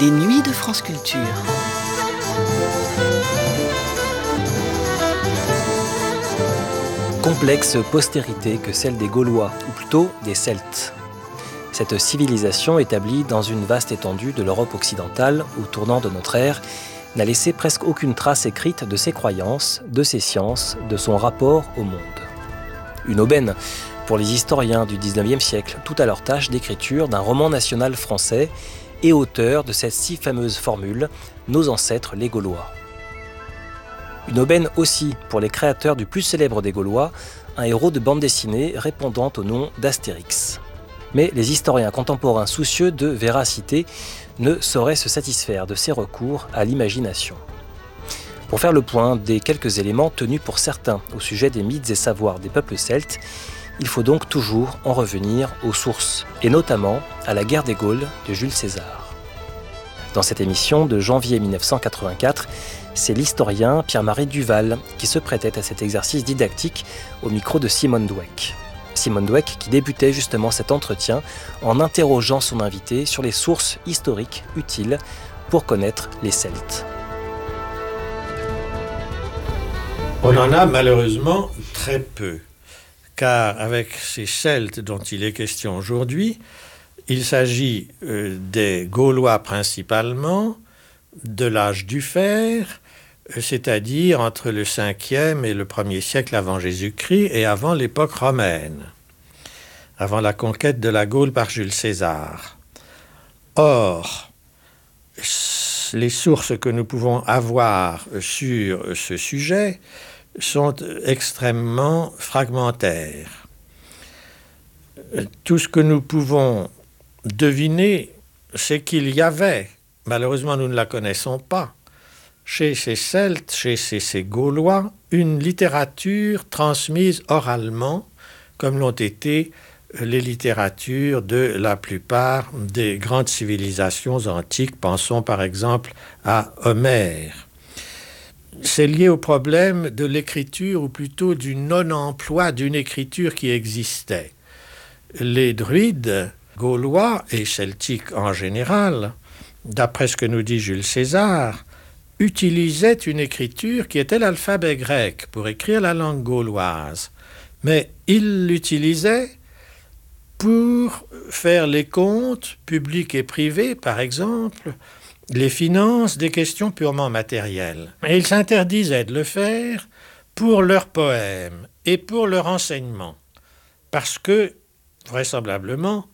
Les nuits de France Culture. Complexe postérité que celle des Gaulois, ou plutôt des Celtes. Cette civilisation établie dans une vaste étendue de l'Europe occidentale, au tournant de notre ère, n'a laissé presque aucune trace écrite de ses croyances, de ses sciences, de son rapport au monde. Une aubaine pour les historiens du XIXe siècle, tout à leur tâche d'écriture d'un roman national français et auteur de cette si fameuse formule « Nos ancêtres les Gaulois ». Une aubaine aussi pour les créateurs du plus célèbre des Gaulois, un héros de bande dessinée répondant au nom d'Astérix. Mais les historiens contemporains soucieux de véracité ne sauraient se satisfaire de ces recours à l'imagination. Pour faire le point des quelques éléments tenus pour certains au sujet des mythes et savoirs des peuples celtes, il faut donc toujours en revenir aux sources, et notamment à la guerre des Gaules de Jules César. Dans cette émission de janvier 1984, c'est l'historien Pierre-Marie Duval qui se prêtait à cet exercice didactique au micro de Simone Dweck. Simone Dweck qui débutait justement cet entretien en interrogeant son invité sur les sources historiques utiles pour connaître les Celtes. On en a malheureusement très peu, car avec ces Celtes dont il est question aujourd'hui, il s'agit des Gaulois principalement, de l'âge du fer, c'est-à-dire entre le 5e et le 1er siècle avant Jésus-Christ et avant l'époque romaine, avant la conquête de la Gaule par Jules César. Or, les sources que nous pouvons avoir sur ce sujet sont extrêmement fragmentaires. Tout ce que nous pouvons deviner, c'est qu'il y avait, malheureusement nous ne la connaissons pas, chez ces Celtes, chez ces Gaulois, une littérature transmise oralement, comme l'ont été les littératures de la plupart des grandes civilisations antiques. Pensons par exemple à Homère. C'est lié au problème de l'écriture, ou plutôt du non-emploi d'une écriture qui existait. Les druides gaulois et celtiques en général, d'après ce que nous dit Jules César, utilisaient une écriture qui était l'alphabet grec pour écrire la langue gauloise. Mais ils l'utilisaient pour faire les comptes publics et privés, par exemple, les finances, des questions purement matérielles. Et ils s'interdisaient de le faire pour leurs poèmes et pour leur enseignement, parce que, vraisemblablement,